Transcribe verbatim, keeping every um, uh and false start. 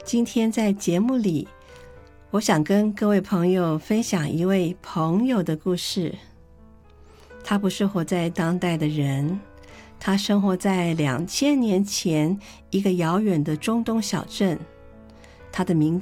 今天在节目里，我想跟各位朋友分享一位朋友的故事。他不是活在当代的人，他生活在两千年前一个遥远的中东小镇，他的名